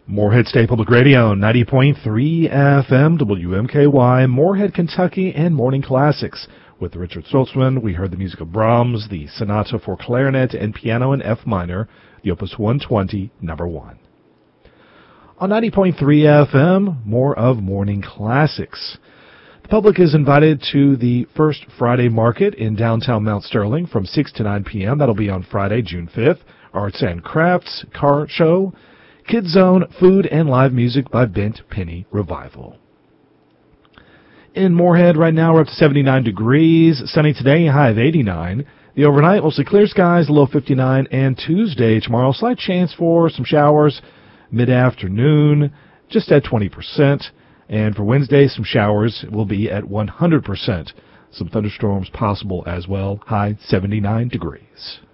Morehead State Public Radio, 90.3 FM, WMKY, Morehead, Kentucky, and Morning Classics. With Richard Stoltzman, we heard the music of Brahms, the Sonata for Clarinet and Piano in F minor, the Opus 120, number 1. On 90.3 FM, more of Morning Classics. The public is invited to the First Friday Market in downtown Mount Sterling from 6 to 9 p.m. That'll be on Friday, June 5th. Arts and crafts, car show, Kids Zone, food, and live music by Bent Penny Revival. In Morehead right now we're up to 79 degrees. Sunny today, high of 89. The overnight, mostly clear skies, low 59. And Tuesday, tomorrow, slight chance for some showers mid-afternoon, just at 20%. And for Wednesday, some showers will be at 100%. Some thunderstorms possible as well, high 79 degrees.